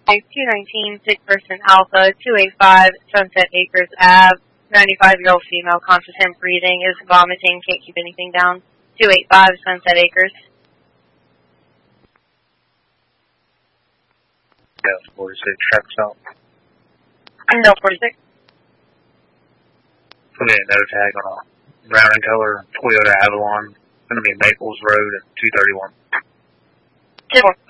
219, sick person Alpha, 285, Sunset Acres Ave, 95-year-old female, conscious hemp breathing, is vomiting, can't keep anything down. 285, Sunset Acres. Delta 46, traffic stop. Delta 46. Put in no tag on a brown and color Toyota Avalon. It's going to be Maples Road at 231. 10-4.